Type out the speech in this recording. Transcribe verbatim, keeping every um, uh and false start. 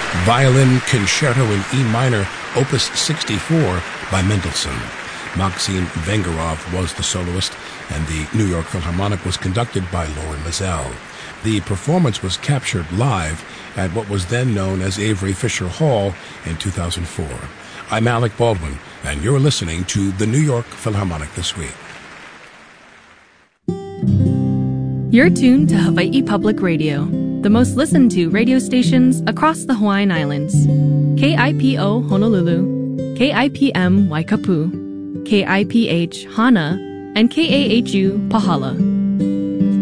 Violin Concerto in E minor, Opus sixty-four by Mendelssohn. Maxim Vengerov was the soloist, and the New York Philharmonic was conducted by Lorin Maazel. The performance was captured live at what was then known as Avery Fisher Hall in two thousand four. I'm Alec Baldwin, and you're listening to the New York Philharmonic This Week. You're tuned to Hawaii Public Radio, the most listened to radio stations across the Hawaiian Islands. K I P O Honolulu, K I P M Waikapu, K I P H Hana, and K A H U Pahala.